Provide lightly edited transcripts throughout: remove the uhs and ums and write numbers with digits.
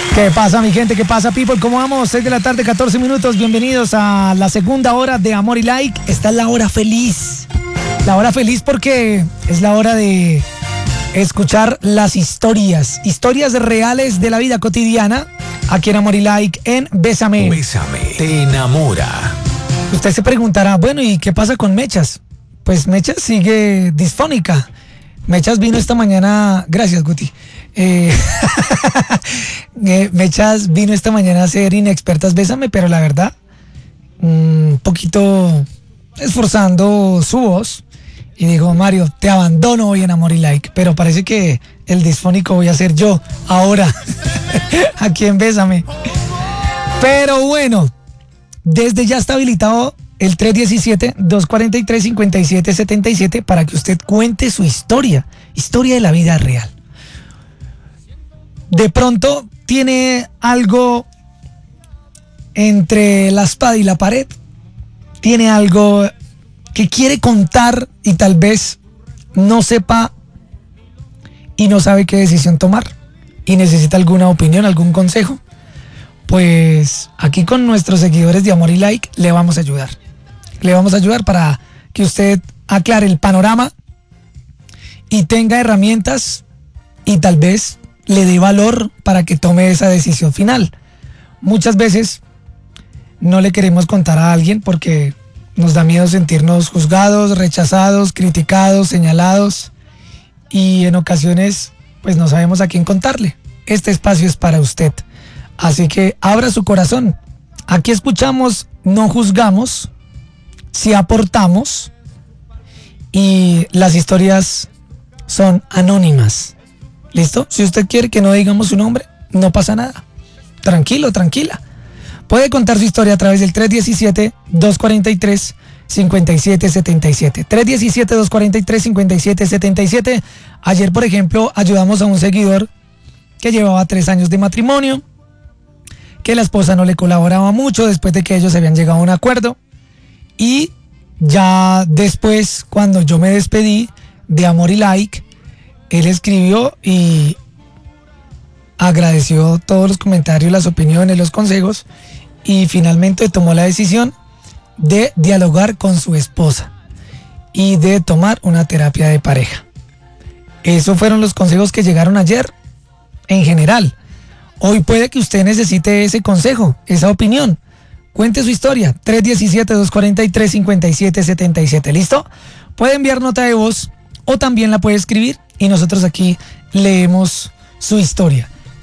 ¿Qué pasa, mi gente? ¿Qué pasa, people? ¿Cómo vamos? 6 de la tarde, 14 minutos. Bienvenidos a la segunda hora de Amor y Like. Esta es la hora feliz. La hora feliz porque es la hora de escuchar las historias reales de la vida cotidiana aquí en Amor y Like en Bésame. Bésame, te enamora. Usted se preguntará, bueno, ¿y qué pasa con Mechas? Pues Mechas sigue disfónica. Mechas vino esta mañana, gracias Guti. Mechas vino esta mañana a ser Inexpertas Bésame, pero la verdad, un poquito esforzando su voz. Y dijo, Mario, te abandono hoy en Amor y Like. Pero parece que el disfónico voy a ser yo ahora, aquí en Bésame. Pero bueno, desde ya está habilitado el 317-243-5777 para que usted cuente su historia de la vida real. De pronto tiene algo entre la espada y la pared, tiene algo que quiere contar y tal vez no sepa y no sabe qué decisión tomar y necesita alguna opinión, algún consejo. Pues aquí con nuestros seguidores de Amor y Like le vamos a ayudar. Le vamos a ayudar para que usted aclare el panorama y tenga herramientas y tal vez le dé valor para que tome esa decisión final. Muchas veces no le queremos contar a alguien porque nos da miedo sentirnos juzgados, rechazados, criticados, señalados y en ocasiones pues no sabemos a quién contarle. Este espacio es para usted. Así que abra su corazón. Aquí escuchamos, no juzgamos, sí aportamos y las historias son anónimas. ¿Listo? Si usted quiere que no digamos su nombre, no pasa nada. Tranquilo, tranquila. Puede contar su historia a través del 317-243-5777. 317-243-5777. Ayer, por ejemplo, ayudamos a un seguidor que llevaba 3 años de matrimonio, que la esposa no le colaboraba mucho después de que ellos habían llegado a un acuerdo. Y ya después, cuando yo me despedí de Amor y Like, él escribió y agradeció todos los comentarios, las opiniones, los consejos y finalmente tomó la decisión de dialogar con su esposa y de tomar una terapia de pareja. Esos fueron los consejos que llegaron ayer en general. Hoy puede que usted necesite ese consejo, esa opinión. Cuente su historia, 317-243-5777. ¿Listo? Puede enviar nota de voz o también la puede escribir y nosotros aquí leemos su historia.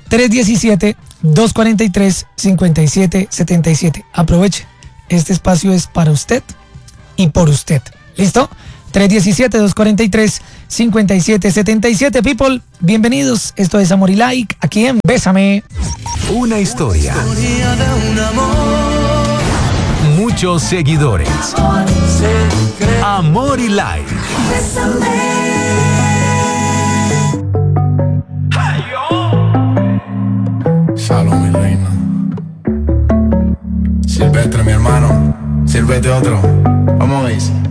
317-243-5777. Aproveche, este espacio es para usted y por usted. ¿Listo? 317-243-5777. People, bienvenidos. Esto es Amor y Like, aquí en Bésame. Una historia. Muchos seguidores. Amor y Like. Shalom, mi reina. Silvestre, mi hermano. Sírvete otro. Vamos a ver.